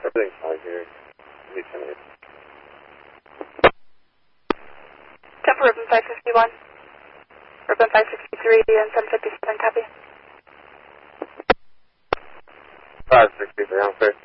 Everything's fine here. Maybe 10 minutes. 10 for Ribbon 551. Ribbon 563 and 757, copy. 563, I'm fair.